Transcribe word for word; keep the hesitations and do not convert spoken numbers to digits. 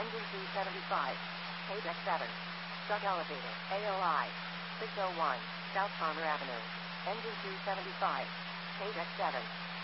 Engine two seventy-five. Page X seven. Truck elevator. A O I. six oh one. South Palmer Avenue. Engine two seventy-five. Page X seven.